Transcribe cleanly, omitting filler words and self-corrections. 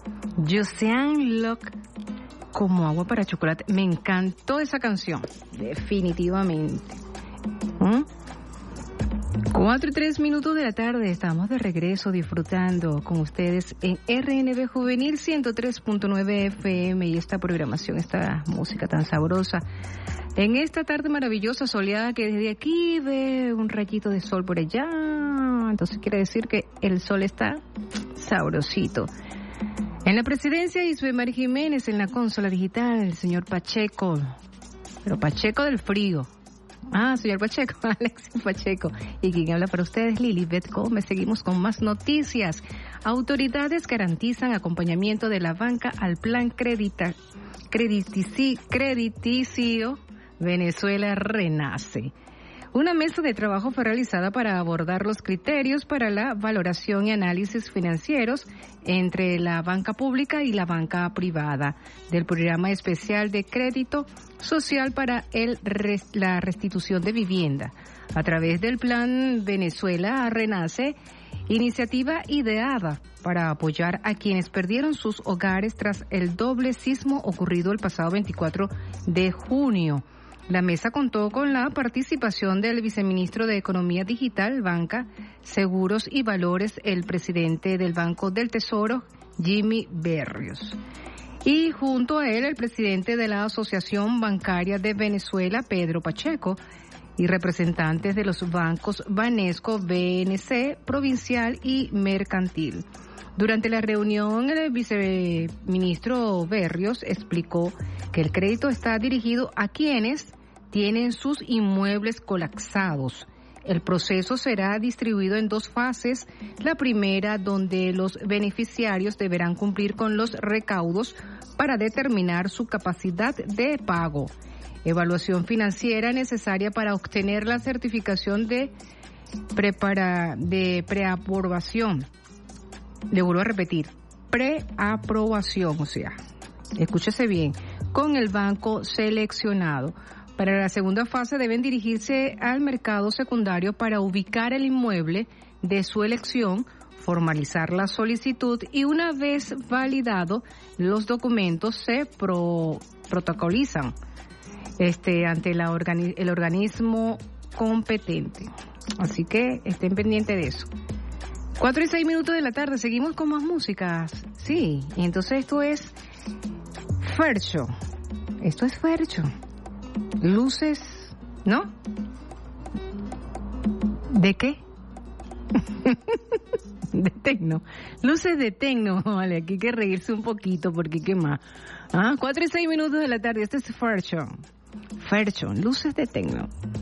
Josean Locke, como agua para chocolate. Me encantó esa canción, definitivamente. 4:03 de la tarde, estamos de regreso disfrutando con ustedes en RNB Juvenil 103.9 FM y esta programación, esta música tan sabrosa. En esta tarde maravillosa, soleada, que desde aquí ve un rayito de sol por allá, entonces quiere decir que el sol está sabrosito. En la presidencia, Isbemar Jiménez, en la consola digital, el señor Pacheco, pero Pacheco del frío. Señor Pacheco, Alexis Pacheco. Y quien habla para ustedes, Lilibet Gómez. Seguimos con más noticias. Autoridades garantizan acompañamiento de la banca al plan crediticio Venezuela Renace. Una mesa de trabajo fue realizada para abordar los criterios para la valoración y análisis financieros entre la banca pública y la banca privada del programa especial de crédito social para la restitución de vivienda a través del plan Venezuela Renace, iniciativa ideada para apoyar a quienes perdieron sus hogares tras el doble sismo ocurrido el pasado 24 de junio. La mesa contó con la participación del viceministro de Economía Digital, Banca, Seguros y Valores, el presidente del Banco del Tesoro, Jimmy Berrios. Y junto a él, el presidente de la Asociación Bancaria de Venezuela, Pedro Pacheco, y representantes de los bancos Banesco, BNC, Provincial y Mercantil. Durante la reunión, el viceministro Berrios explicó que el crédito está dirigido a quienes tienen sus inmuebles colapsados. El proceso será distribuido en dos fases. La primera, donde los beneficiarios deberán cumplir con los recaudos para determinar su capacidad de pago. Evaluación financiera necesaria para obtener la certificación de preaprobación. Le vuelvo a repetir, preaprobación, o sea, escúchese bien, con el banco seleccionado. Para la segunda fase deben dirigirse al mercado secundario para ubicar el inmueble de su elección, formalizar la solicitud y una vez validado los documentos se protocolizan ante el organismo competente. Así que estén pendientes de eso. 4:06 de la tarde, seguimos con más músicas. Sí, y entonces esto es Fercho. Esto es Fercho. Luces, ¿no? ¿De qué? De tecno. Luces de tecno. Vale, aquí hay que reírse un poquito porque qué más. 4:06 de la tarde, este es Fercho. Fercho, luces de tecno.